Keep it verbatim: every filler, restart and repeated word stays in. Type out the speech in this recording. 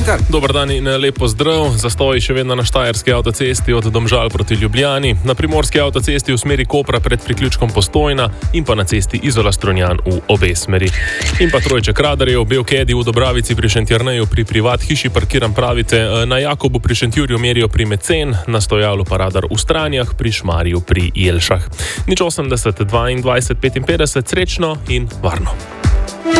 Cenkar. Dober dan in lep pozdrav. Zastoji še vedno na Štajerski avtocesti od Domžal proti Ljubljani, na Primorski avtocesti v smeri Kopra pred priključkom Postojna in pa na cesti Izola-Strunjan v obe smeri. In pa trojček radarjev, Belkedi v Dobravici pri Šentjerneju pri privat hiši parkiran pravite, na Jakobu pri Šentjurju merijo pri Mecen, na Stojalu pa radar v Stranjah, pri Šmarju pri Jelšah. Nič osemdeset, dvaindvajset, petinpetdeset, srečno in varno.